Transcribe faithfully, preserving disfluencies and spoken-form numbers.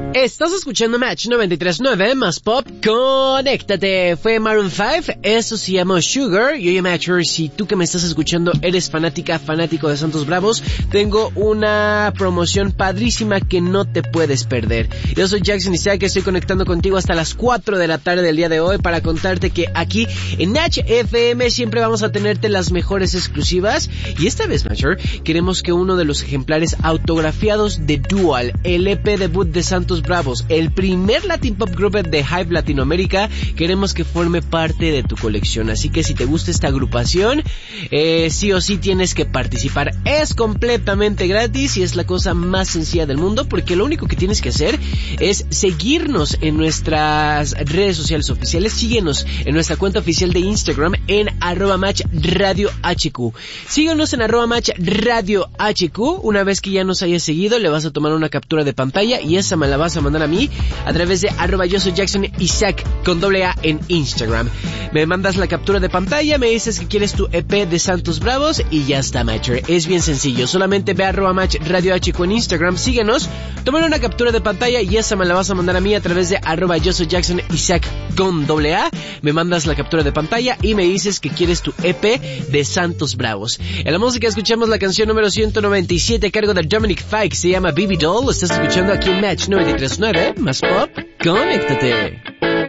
Estás escuchando Match noventa y tres punto nueve más pop, conéctate. Fue Maroon cinco, eso se llamó Sugar. Y oye Matcher, si tú que me estás escuchando eres fanática, fanático de Santos Bravos, tengo una promoción padrísima que no te puedes perder. Yo soy Jackson Isaac, estoy conectando contigo hasta las cuatro de la tarde del día de hoy para contarte que aquí en Match F M siempre vamos a tenerte las mejores exclusivas. Y esta vez, Matcher, queremos que uno de los ejemplares autografiados de Dual, el E P debut de Santos Bravos, el primer Latin Pop Group de Hype Latinoamérica, queremos que forme parte de tu colección. Así que si te gusta esta agrupación, eh, sí o sí tienes que participar. Es completamente gratis y es la cosa más sencilla del mundo, porque lo único que tienes que hacer es seguirnos en nuestras redes sociales oficiales. Síguenos en nuestra cuenta oficial de Instagram en arroba match radio hq. Síguenos en arroba match radio hq. Una vez que ya nos hayas seguido, le vas a tomar una captura de pantalla y esa me la vas a mandar a mí a través de arroba yo soy Jackson Isaac con doble A en Instagram. Me mandas la captura de pantalla, me dices que quieres tu E P de Santos Bravos y ya está, Matcher. Es bien sencillo, solamente ve a arroba match radio hq en Instagram, síguenos, toma una captura de pantalla y esa me la vas a mandar a mí a través de arroba yo soy Jackson Isaac con doble A. Me mandas la captura de pantalla y me dices que quieres tu E P de Santos Bravos. En la música escuchamos la canción número ciento noventa y siete a cargo de Dominic Fike, se llama Baby Doll. Estás escuchando aquí en Match noventa y tres punto nueve más pop, conéctate.